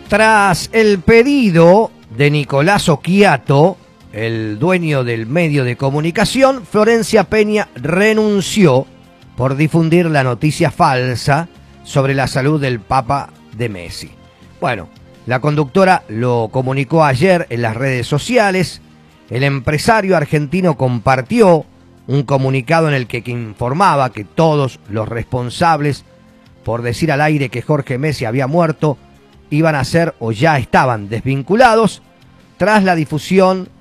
Tras el pedido de Nicolás Occhiato, el dueño del medio de comunicación, Florencia Peña renunció por difundir la noticia falsa sobre la salud del Papa de Messi. Bueno, la conductora lo comunicó ayer en las redes sociales. El empresario argentino compartió un comunicado en el que informaba que todos los responsables por decir al aire que Jorge Messi había muerto iban a ser o ya estaban desvinculados tras la difusión